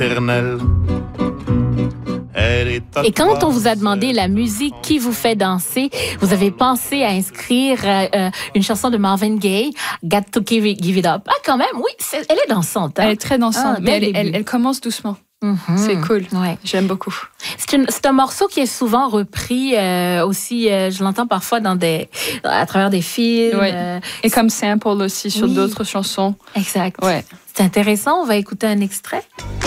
Et quand on vous a demandé la musique qui vous fait danser, vous avez pensé à inscrire une chanson de Marvin Gaye, Got to Give It Up. Ah, quand même, oui, elle est dansante. Hein? Elle est très dansante, mais elle commence doucement. C'est cool, ouais. J'aime beaucoup. C'est un morceau qui est souvent repris aussi, je l'entends parfois à travers des films. Ouais. Et comme sample aussi sur d'autres chansons. Exact. Ouais. C'est intéressant, on va écouter un extrait.